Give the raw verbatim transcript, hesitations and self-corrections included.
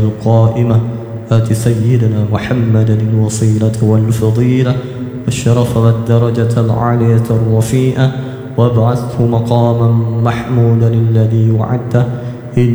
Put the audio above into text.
القائمة آت سيدنا محمدا الوصيلة والفضيلة والشرف والدرجة العالية الرفيئة وابعثه مقاما محمودا الذي وعدته